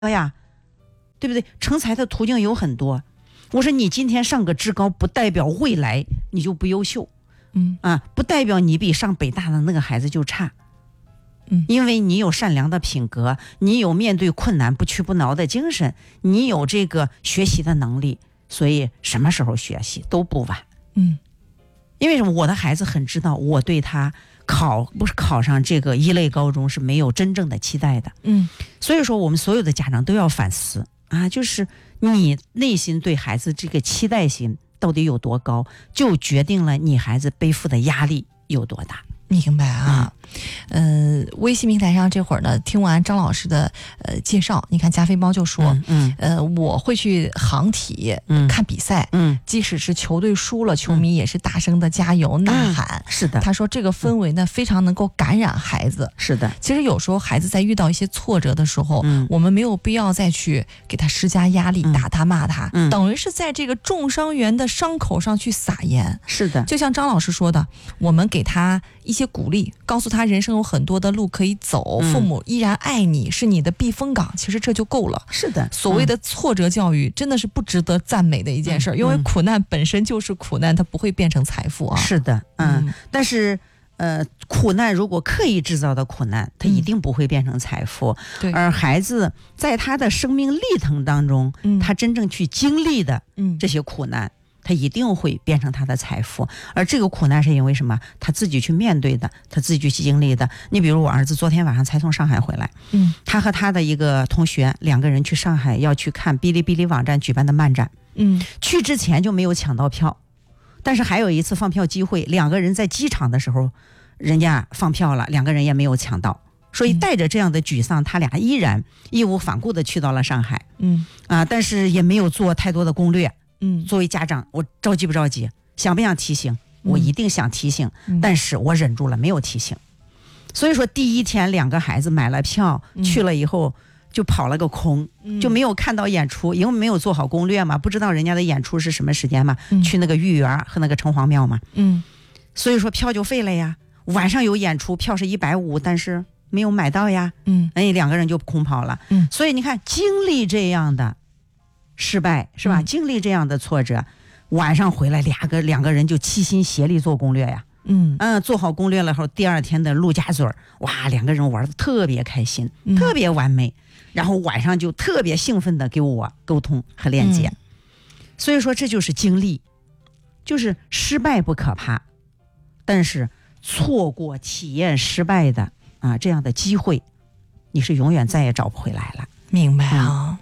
呀，对不对？成才的途径有很多。我说你今天上个职高，不代表未来你就不优秀，不代表你比上北大的那个孩子就差，因为你有善良的品格，你有面对困难不屈不挠的精神，你有这个学习的能力，所以什么时候学习都不晚。因为我的孩子很知道，我对他不是考上这个一类高中是没有真正的期待的。所以说我们所有的家长都要反思啊，就是你内心对孩子这个期待心到底有多高，就决定了你孩子背负的压力有多大。 明白啊。微信平台上这会儿呢，听完张老师的介绍，你看加菲猫就说，我会去航体看比赛，即使是球队输了，球迷也是大声的加油呐喊。 是的， 他说这个氛围呢，非常能够感染孩子。 是的， 其实有时候孩子在遇到一些挫折的时候，我们没有必要再去给他施加压力，打他骂他，等于是在这个重伤员的伤口上去撒盐。 是的， 就像张老师说的，我们给他一些鼓励，告诉他人生有很多的路可以走，父母依然爱你，是你的避风港，其实这就够了。 是的， 所谓的挫折教育真的是不值得赞美的一件事，因为苦难本身就是苦难，它不会变成财富啊。 是的，但是苦难如果刻意制造的苦难，它一定不会变成财富。 对， 而孩子在他的生命历程当中，他真正去经历的这些苦难，他一定会变成他的财富。而这个苦难是因为什么？他自己去面对的，他自己去经历的。你比如我儿子昨天晚上才从上海回来，他和他的一个同学2个人去上海要去看哔哩哔哩网站举办的漫展，去之前就没有抢到票，但是还有一次放票机会，2个人在机场的时候人家放票了，2个人也没有抢到，所以带着这样的沮丧，他俩依然义无反顾地去到了上海。但是也没有做太多的攻略。作为家长，我着急不着急？想不想提醒？我一定想提醒，但是我忍住了，没有提醒。所以说第一天2个孩子买了票，去了以后就跑了个空，就没有看到演出，因为没有做好攻略嘛，不知道人家的演出是什么时间嘛，去那个豫园和那个城隍庙嘛，所以说票就废了呀。晚上有演出，票是150，但是没有买到呀，2个人就空跑了。所以你看，经历这样的失败是吧？经历这样的挫折，晚上回来两个人就齐心协力做攻略呀。做好攻略了后，第2天的陆家嘴，哇，2个人玩得特别开心，特别完美。然后晚上就特别兴奋的给我沟通和链接。所以说这就是经历，就是失败不可怕，但是错过体验失败的这样的机会，你是永远再也找不回来了。 明白啊。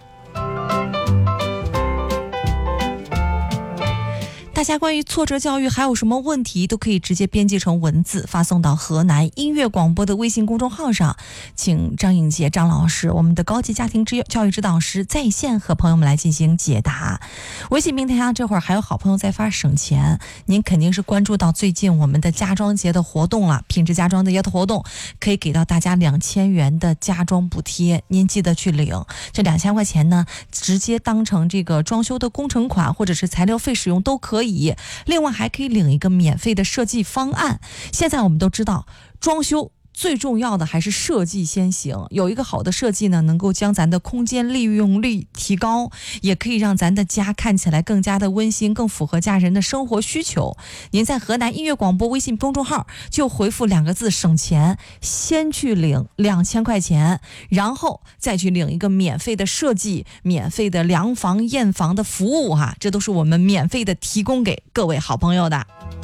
大家关于挫折教育还有什么问题，都可以直接编辑成文字发送到河南音乐广播的微信公众号上，请张颖杰张老师，我们的高级家庭教育指导师在线和朋友们来进行解答。微信平台上这会儿还有好朋友在发省钱，您肯定是关注到最近我们的家装节的活动了，品质家装的活动可以给到大家2000元的家装补贴，您记得去领。这2000块钱呢，直接当成这个装修的工程款或者是材料费使用都可以。另外还可以领一个免费的设计方案。现在我们都知道，装修最重要的还是设计先行，有一个好的设计呢，能够将咱的空间利用率提高，也可以让咱的家看起来更加的温馨，更符合家人的生活需求。您在河南音乐广播微信公众号就回复2个字省钱，先去领2000块钱，然后再去领一个免费的设计、免费的量房验房的服务这都是我们免费的提供给各位好朋友的。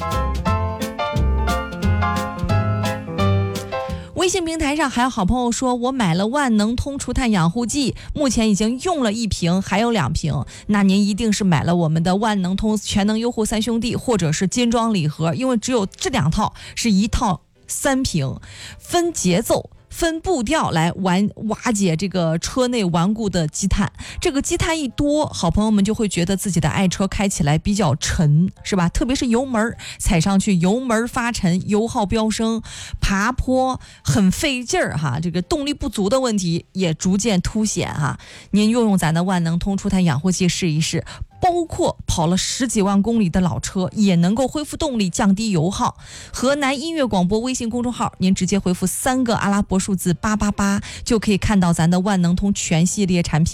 微信平台上还有好朋友说，我买了万能通除碳养护剂，目前已经用了1瓶，还有2瓶。那您一定是买了我们的万能通全能优护3兄弟，或者是金装礼盒，因为只有这2套是1套3瓶，分节奏分步调来瓦解这个车内顽固的积碳。这个积碳一多，好朋友们就会觉得自己的爱车开起来比较沉，是吧？特别是油门踩上去，油门发沉，油耗飙升，爬坡很费劲儿这个动力不足的问题也逐渐凸显您用咱的万能通除碳养护剂试一试， 包括跑了10几万公里的老车也能够恢复动力，降低油耗。河南音乐广播微信公众号，您直接回复3个阿拉伯数字888，就可以看到咱的万能通全系列产品。